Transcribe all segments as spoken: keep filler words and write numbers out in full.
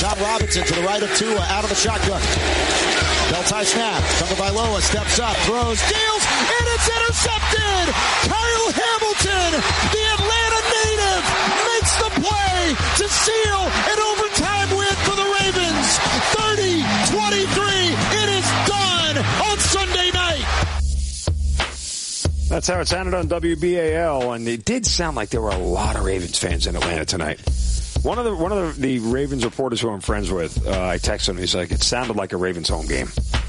John Robinson to the right of Tua, out of the shotgun. Bell-tie snap. Tagovailoa steps up, throws, deals, and it's intercepted! Kyle Hamilton, the Atlanta native, makes the play to seal an overtime win for the Ravens. thirty twenty-three. It is done on Sunday night. That's how it sounded on W B A L, and it did sound like there were a lot of Ravens fans in Atlanta tonight. One of the one of the, the Ravens reporters who I'm friends with, uh, I texted him. He's like, it sounded like a Ravens home game.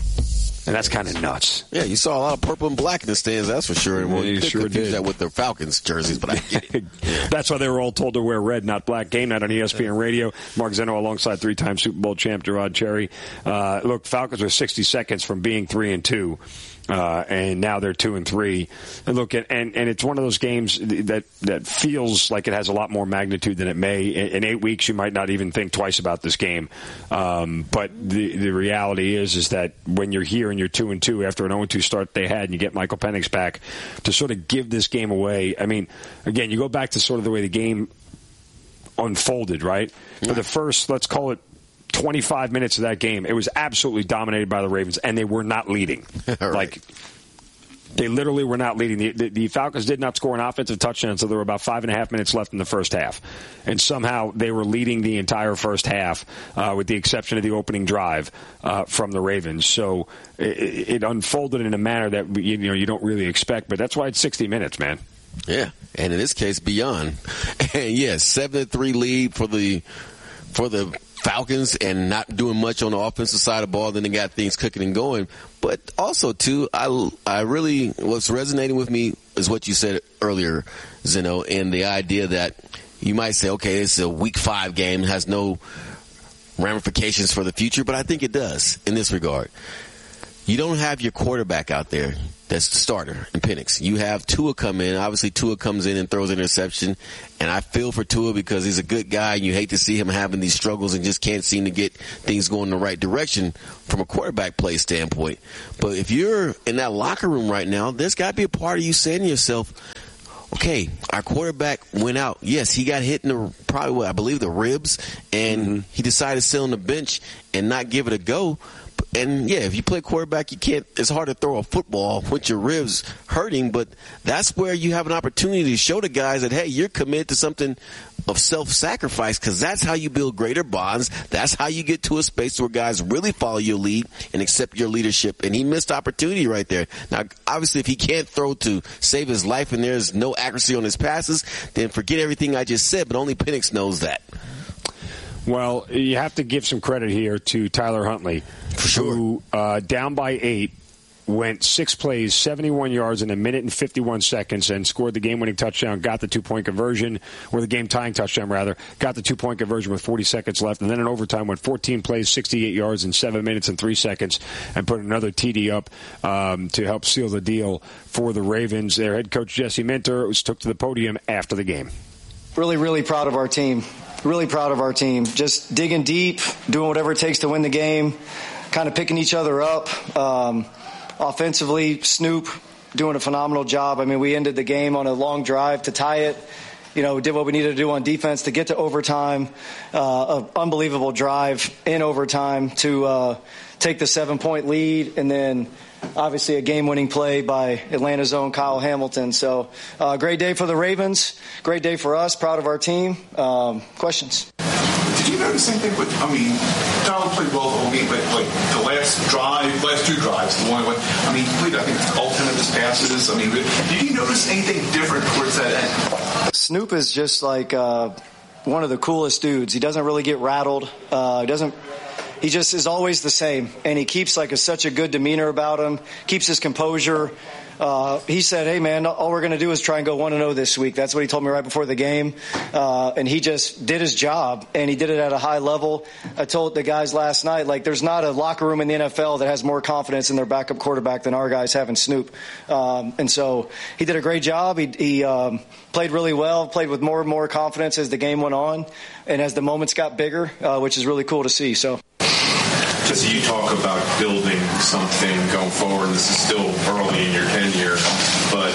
And that's kind of nuts. Yeah, you saw a lot of purple and black in the stands, that's for sure. And well, yeah, you you could sure confuse did. that with their Falcons jerseys, but I get it. Yeah. That's why they were all told to wear red, not black. Game night on E S P N Radio. Mark Zeno alongside three-time Super Bowl champ Gerard Cherry. Uh, look, Falcons are sixty seconds from being three and two. Uh, and now they're two and three. And look, at, and and it's one of those games that that feels like it has a lot more magnitude than it may. In, in eight weeks, you might not even think twice about this game. Um, but the the reality is is that when you're here and you're two and two after an oh and two start they had, and you get Michael Penix back to sort of give this game away. I mean, again, you go back to sort of the way the game unfolded, right? Yeah. For the first, let's call it, twenty-five minutes of that game, it was absolutely dominated by the Ravens, and they were not leading. Right. Like, they literally were not leading. The, the, the Falcons did not score an offensive touchdown until there were about five and a half minutes left in the first half. And somehow they were leading the entire first half, uh, with the exception of the opening drive uh, from the Ravens. So it, it unfolded in a manner that you know you don't really expect, but that's why it's sixty minutes, man. Yeah, and in this case, beyond. And yes, seven to three lead for the for the Falcons, and not doing much on the offensive side of the ball. Then they got things cooking and going. But also, too, I, I really, what's resonating with me is what you said earlier, Zeno, and the idea that you might say, okay, it's a week five game, it has no ramifications for the future, but I think it does in this regard. You don't have your quarterback out there that's the starter in Penix. You have Tua come in. Obviously, Tua comes in and throws an interception. And I feel for Tua because he's a good guy, and you hate to see him having these struggles and just can't seem to get things going in the right direction from a quarterback play standpoint. But if you're in that locker room right now, there's got to be a part of you saying to yourself, okay, our quarterback went out. Yes, he got hit in the, probably, what, I believe, the ribs, and mm-hmm. he decided to sit on the bench and not give it a go. And, yeah, if you play quarterback, you can't – it's hard to throw a football with your ribs hurting, but that's where you have an opportunity to show the guys that, hey, you're committed to something of self-sacrifice, because that's how you build greater bonds. That's how you get to a space where guys really follow your lead and accept your leadership. And he missed opportunity right there. Now, obviously, if he can't throw to save his life and there's no accuracy on his passes, then forget everything I just said, but only Penix knows that. Well, you have to give some credit here to Tyler Huntley, For sure. who, uh, down by eight, went six plays, seventy-one yards in a minute and fifty-one seconds, and scored the game-winning touchdown, got the two-point conversion, or the game-tying touchdown, rather, got the two-point conversion with forty seconds left, and then in overtime went fourteen plays, sixty-eight yards in seven minutes and three seconds, and put another T D up um, to help seal the deal for the Ravens. Their head coach, Jesse Minter, was took to the podium after the game. Really, really proud of our team. Really proud of our team. Just digging deep, doing whatever it takes to win the game, kind of picking each other up. Um, offensively, Snoop doing a phenomenal job. I mean, we ended the game on a long drive to tie it. You know, did what we needed to do on defense to get to overtime. Uh, an unbelievable drive in overtime to uh, take the seven-point lead, and then obviously a game-winning play by Atlanta's own Kyle Hamilton. So uh, great day for the Ravens. Great day for us. Proud of our team. Um, questions? Did you notice anything with, I mean, Donald played well the whole game, but like the last drive, last two drives, the one, I mean, he played, I think, all ten of his passes. I mean, did you notice anything different towards that end? Snoop is just like uh, one of the coolest dudes. He doesn't really get rattled. Uh, he doesn't. He just is always the same, and he keeps like a, such a good demeanor about him, keeps his composure. Uh, he said, hey, man, all we're going to do is try and go one and oh this week. That's what he told me right before the game. Uh, and he just did his job, and he did it at a high level. I told the guys last night, like, there's not a locker room in the N F L that has more confidence in their backup quarterback than our guys have in Snoop. Um, and so he did a great job. He, he um, played really well, played with more and more confidence as the game went on and as the moments got bigger, uh, which is really cool to see. So. Just you talk about building something going forward. This is still early in your tenure, but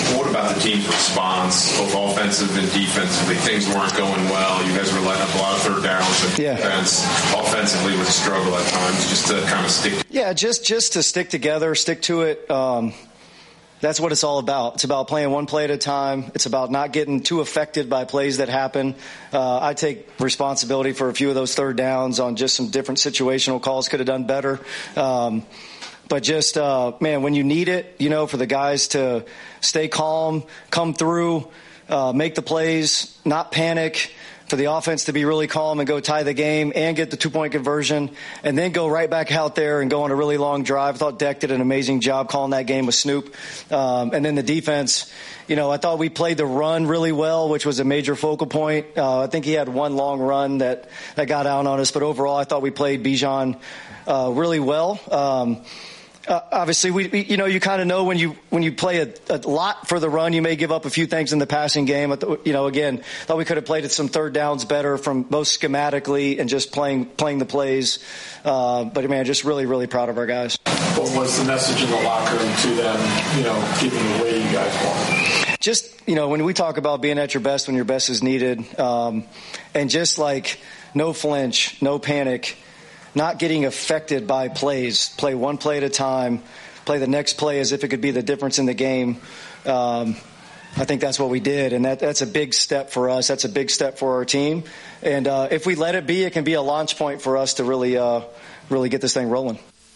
what about the team's response, both offensive and defensively? Things weren't going well. You guys were letting up a lot of third downs. And yeah. defense offensively was a struggle at times, just to kind of stick. Yeah, just just to stick together, stick to it. Um, That's what it's all about. It's about playing one play at a time. It's about not getting too affected by plays that happen. Uh, I take responsibility for a few of those third downs on just some different situational calls. Could have done better. Um, but just, uh, man, when you need it, you know, for the guys to stay calm, come through, uh, make the plays, not panic, for the offense to be really calm and go tie the game and get the two-point conversion, and then go right back out there and go on a really long drive. I thought Deck did an amazing job calling that game with Snoop. Um, and then the defense, you know, I thought we played the run really well, which was a major focal point. Uh, I think he had one long run that, that got out on us, but overall I thought we played Bijan uh, really well. Um, Uh, obviously, we, we, you know, you kind of know when you when you play a, a lot for the run, you may give up a few things in the passing game. You know, again, thought we could have played some third downs better from both schematically and just playing playing the plays. Uh, but man, just really, really proud of our guys. What was the message in the locker room to them? You know, giving the way you guys want. Just, you know, when we talk about being at your best when your best is needed, um, and just like no flinch, no panic. Not getting affected by plays. Play one play at a time. Play the next play as if it could be the difference in the game. Um, I think that's what we did, and that, that's a big step for us. That's a big step for our team. And uh, if we let it be, it can be a launch point for us to really, uh, really get this thing rolling.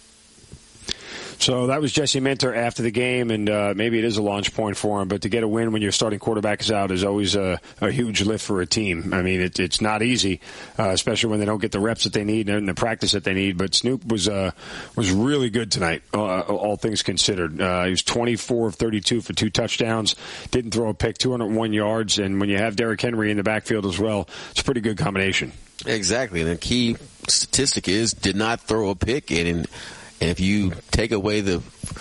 So that was Jesse Minter after the game, and uh, maybe it is a launch point for him. But to get a win when your starting quarterback is out is always a, a huge lift for a team. I mean, it, it's not easy, uh, especially when they don't get the reps that they need and the practice that they need. But Snoop was uh, was really good tonight, uh, all things considered. Uh, he was twenty-four of thirty-two for two touchdowns, didn't throw a pick, two hundred one yards. And when you have Derrick Henry in the backfield as well, it's a pretty good combination. Exactly. And the key statistic is did not throw a pick. And And if you take away the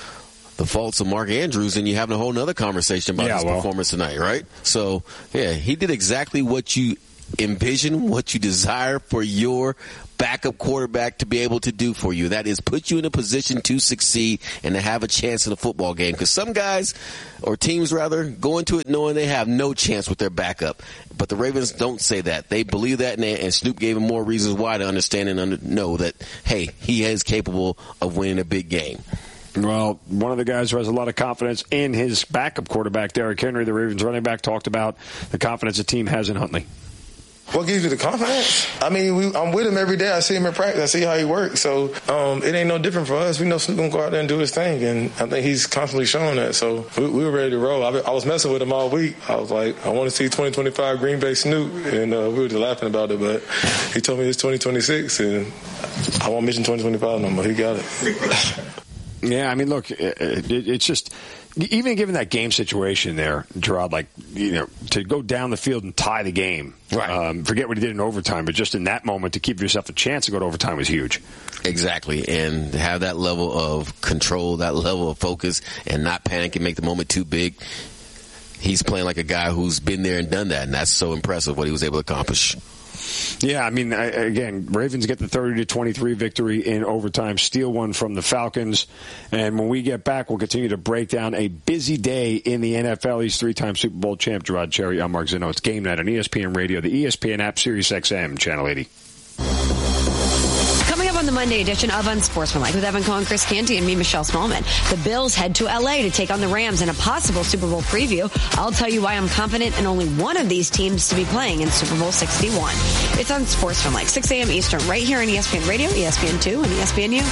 the faults of Mark Andrews, then you're having a whole other conversation about yeah, his well. performance tonight, right? So, yeah, he did exactly what you envision, what you desire for your backup quarterback to be able to do for you. That is put you in a position to succeed and to have a chance in a football game. Because some guys, or teams rather, go into it knowing they have no chance with their backup. But the Ravens don't say that. They believe that, and, they, and Snoop gave them more reasons why to understand and under, know that, hey, he is capable of winning a big game. Well, one of the guys who has a lot of confidence in his backup quarterback, Derrick Henry, the Ravens running back, talked about the confidence the team has in Huntley. What gives you the confidence? I mean, we, I'm with him every day. I see him in practice. I see how he works. So um, it ain't no different for us. We know Snoop going to go out there and do his thing, and I think he's constantly showing that. So we, we were ready to roll. I, I was messing with him all week. I was like, I want to see twenty twenty-five Green Bay Snoop, and uh, we were just laughing about it. But he told me it's twenty twenty-six, and I won't mention twenty twenty-five no more. He got it. Yeah, I mean, look, it, it, it's just even given that game situation there, Gerard, like, you know, to go down the field and tie the game. Right. Um, forget what he did in overtime, but just in that moment to give yourself a chance to go to overtime was huge. Exactly, and to have that level of control, that level of focus, and not panic and make the moment too big. He's playing like a guy who's been there and done that, and that's so impressive what he was able to accomplish. Yeah, I mean, I, again, Ravens get the thirty to twenty-three victory in overtime, steal one from the Falcons. And when we get back, we'll continue to break down a busy day in the N F L. He's three-time Super Bowl champ, Gerard Cherry. I'm Mark Zinno. It's Game Night on E S P N Radio, the E S P N app, Sirius X M, Channel eighty. Coming up on the Monday edition of Unsportsmanlike with Evan Cohen, Chris Canty, and me, Michelle Smallman. The Bills head to L A to take on the Rams in a possible Super Bowl preview. I'll tell you why I'm confident in only one of these teams to be playing in Super Bowl sixty-one. It's Unsportsmanlike, six a.m. Eastern, right here on E S P N Radio, E S P N two, and E S P N U.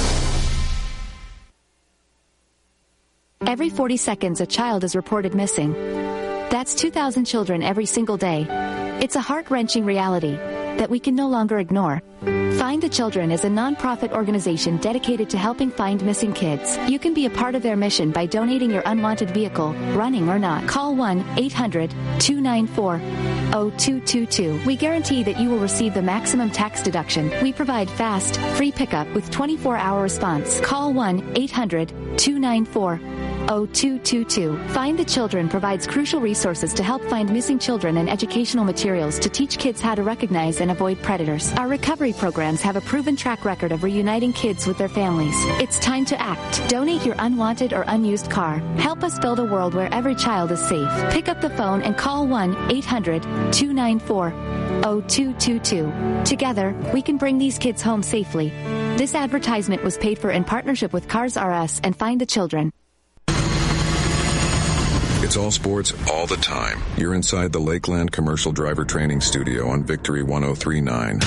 Every forty seconds, a child is reported missing. That's two thousand children every single day. It's a heart-wrenching reality that we can no longer ignore. Find the Children is a non-profit organization dedicated to helping find missing kids. You can be a part of their mission by donating your unwanted vehicle, running or not. Call one eight hundred two nine four oh two two two. We guarantee that you will receive the maximum tax deduction. We provide fast, free pickup with twenty-four hour response. Call one eight hundred two nine four oh two two two. Find the Children provides crucial resources to help find missing children and educational materials to teach kids how to recognize and avoid predators. Our recovery programs have a proven track record of reuniting kids with their families. It's time to act. Donate your unwanted or unused car. Help us build a world where every child is safe. Pick up the phone and call one eight hundred two nine four oh two two two. Together, we can bring these kids home safely. This advertisement was paid for in partnership with Cars R Us and Find the Children. It's all sports all the time. You're inside the Lakeland Commercial Driver Training Studio on Victory one oh three point nine.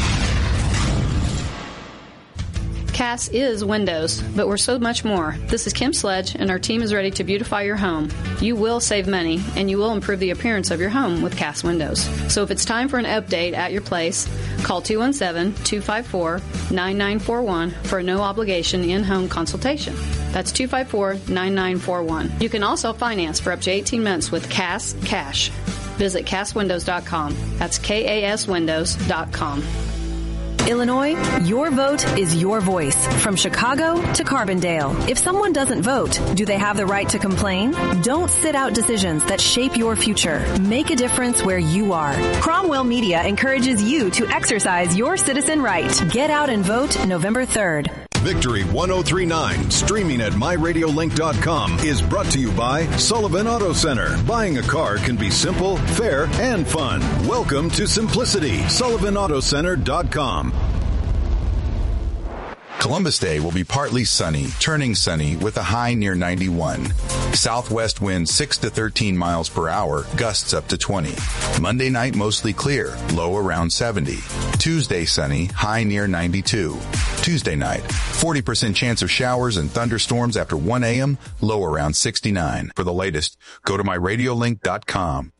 Cass is windows, but we're so much more. This is Kim Sledge, and our team is ready to beautify your home. You will save money, and you will improve the appearance of your home with Cass Windows. So if it's time for an update at your place, call two one seven, two five four, nine nine four one for a no-obligation in-home consultation. That's two five four, nine nine four one. You can also finance for up to eighteen months with Cass Cash. Visit Cass Windows dot com. That's K A S Windows dot com. Illinois, your vote is your voice. From Chicago to Carbondale. If someone doesn't vote, do they have the right to complain? Don't sit out decisions that shape your future. Make a difference where you are. Cromwell Media encourages you to exercise your citizen right. Get out and vote November third. Victory one oh three point nine, streaming at my radio link dot com, is brought to you by Sullivan Auto Center. Buying a car can be simple, fair, and fun. Welcome to simplicity. Sullivan Auto Center dot com. Columbus Day will be partly sunny, turning sunny with a high near ninety-one. Southwest winds six to thirteen miles per hour, gusts up to twenty. Monday night mostly clear, low around seventy. Tuesday sunny, high near ninety-two. Tuesday night, forty percent chance of showers and thunderstorms after one a.m., low around sixty-nine. For the latest, go to my radio link dot com.